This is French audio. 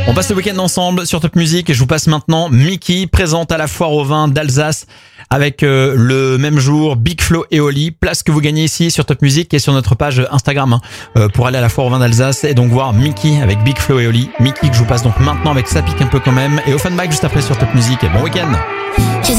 On passe le week-end ensemble sur Top Music et je vous passe maintenant Mickey, présente à la foire au vin d'Alsace avec le même jour Big Flo et Oli. Place que vous gagnez ici sur Top Music et sur notre page Instagram pour aller à la foire au vin d'Alsace et donc voir Mickey avec Big Flo et Oli. Mickey que je vous passe donc maintenant avec Ça pique un peu quand même et Offenbach juste après sur Top Music. Et bon week-end.